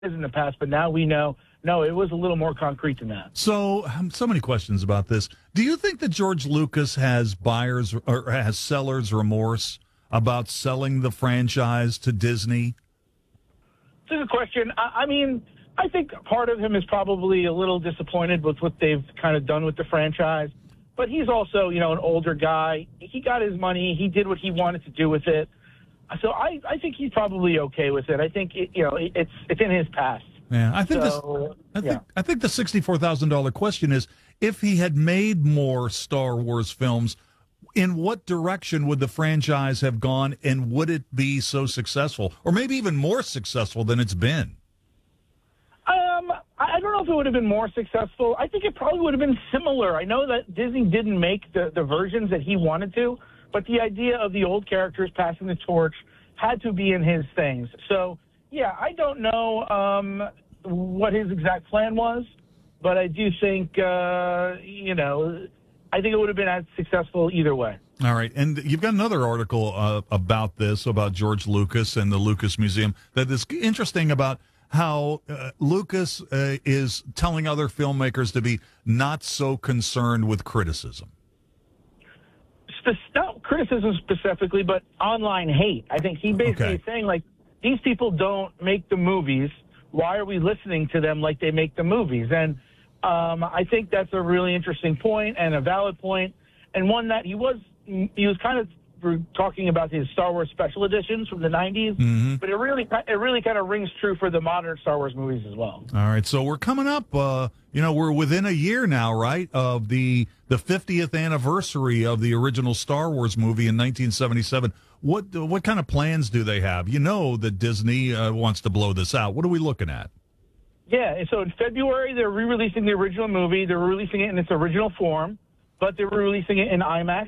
in the past, but now we know, no, it was a little more concrete than that. So many questions about this. Do you think that George Lucas has buyers or has seller's remorse about selling the franchise to Disney? It's a good question. I mean, I think part of him is probably a little disappointed with what they've kind of done with the franchise. But he's also, an older guy. He got his money. He did what he wanted to do with it. So I think he's probably okay with it. I think it's in his past. Yeah, I think I think the $64,000 question is, if he had made more Star Wars films, in what direction would the franchise have gone, and would it be so successful, or maybe even more successful than it's been? I don't know if it would have been more successful. I think it probably would have been similar. I know that Disney didn't make the versions that he wanted to, but the idea of the old characters passing the torch had to be in his things. So, yeah, I don't know what his exact plan was, but I do think, I think it would have been as successful either way. All right, and you've got another article about this, about George Lucas and the Lucas Museum, that is interesting about how Lucas is telling other filmmakers to be not so concerned with criticism. Not criticism specifically, but online hate. I think he basically is saying, like, these people don't make the movies. Why are we listening to them like they make the movies? And I think that's a really interesting point and a valid point, and one that he was kind of talking about his Star Wars special editions from the 90s, but it really kind of rings true for the modern Star Wars movies as well. All right, so we're coming up, we're within a year now, right, of the 50th anniversary of the original Star Wars movie in 1977. What kind of plans do they have? You know that Disney wants to blow this out. What are we looking at? Yeah, and so in February, they're re-releasing the original movie. They're releasing it in its original form, but they're releasing it in IMAX.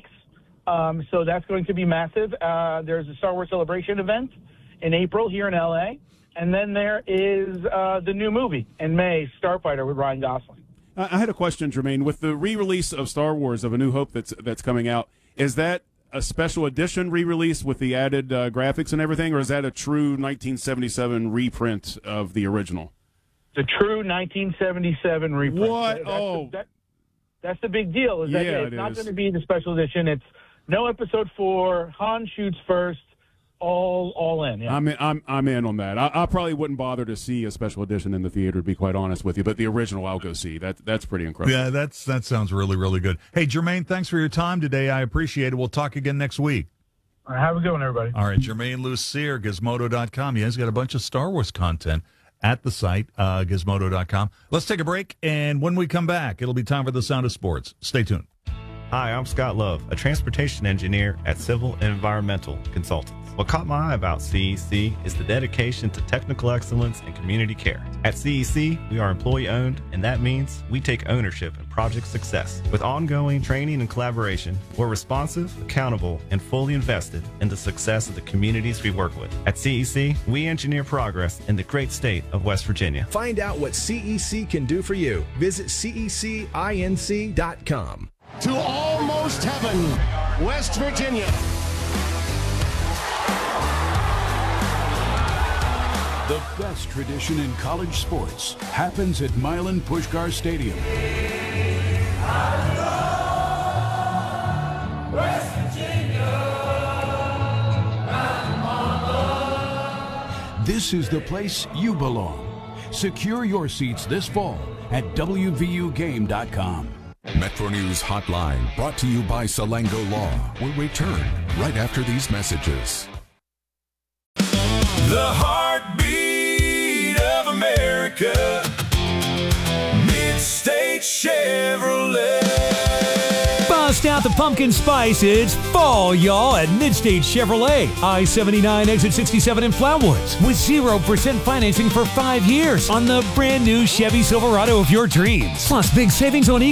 So that's going to be massive. There's a Star Wars Celebration event in April here in L.A., and then there is the new movie in May, Starfighter, with Ryan Gosling. I had a question, Jermaine. With the re-release of Star Wars of A New Hope that's coming out, is that a special edition re-release with the added graphics and everything, or is that a true 1977 reprint of the original? The true 1977 reprint. What? That's the big deal. It's not going to be the special edition. It's no Episode 4. Han shoots first. All in. Yeah. I'm in on that. I probably wouldn't bother to see a special edition in the theater, to be quite honest with you. But the original, I'll go see. That's pretty incredible. Yeah, that sounds really, really good. Hey, Jermaine, thanks for your time today. I appreciate it. We'll talk again next week. All right, have a good one, everybody. All right, Jermaine Lucier, Gizmodo.com. Yeah, he's got a bunch of Star Wars content at the site, Gizmodo.com. Let's take a break, and when we come back, it'll be time for the Sound of Sports. Stay tuned. Hi, I'm Scott Love, a transportation engineer at Civil and Environmental Consultants. What caught my eye about CEC is the dedication to technical excellence and community care. At CEC, we are employee-owned, and that means we take ownership in project success. With ongoing training and collaboration, we're responsive, accountable, and fully invested in the success of the communities we work with. At CEC, we engineer progress in the great state of West Virginia. Find out what CEC can do for you. Visit cecinc.com. To almost heaven, West Virginia. The best tradition in college sports happens at Milan Puskar Stadium. West Virginia. This is the place you belong. Secure your seats this fall at WVUGame.com. Metro News Hotline, brought to you by Salango Law, will return right after these messages. The heartbeat of America, Mid-State Chevrolet. Bust out the pumpkin spice. It's fall, y'all, at Mid-State Chevrolet. I-79, exit 67 in Flatwoods. With 0% financing for 5 years on the brand new Chevy Silverado of your dreams. Plus, big savings on